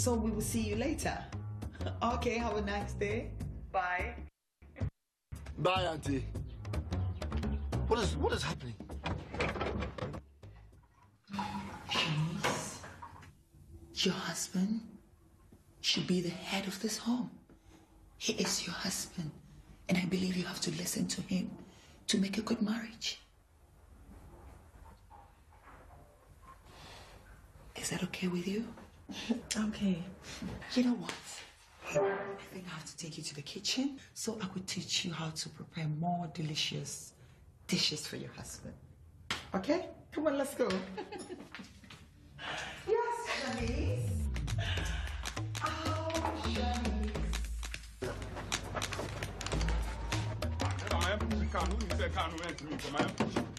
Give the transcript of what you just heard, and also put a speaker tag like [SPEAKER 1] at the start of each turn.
[SPEAKER 1] So we will see you later. Okay, have a nice day. Bye.
[SPEAKER 2] Bye, Auntie. What is happening?
[SPEAKER 1] Shanice, your husband should be the head of this home. He is your husband, and I believe you have to listen to him to make a good marriage. Is that okay with you?
[SPEAKER 3] Okay.
[SPEAKER 1] You know what? I think I have to take you to the kitchen so I could teach you how to prepare more delicious dishes for your husband. Okay? Come on, let's go. Yes, Shanice. Oh, Shanice.